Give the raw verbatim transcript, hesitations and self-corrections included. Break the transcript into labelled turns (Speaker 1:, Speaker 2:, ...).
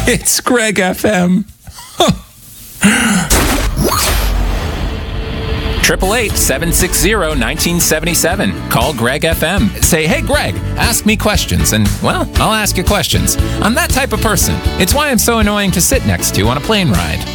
Speaker 1: It's Greg F M. Triple eight seven six zero nineteen seventy seven. Call Greg F M. Say, hey Greg, ask me questions, and well, I'll ask you questions. I'm that type of person. It's why I'm so annoying to sit next to on a plane ride.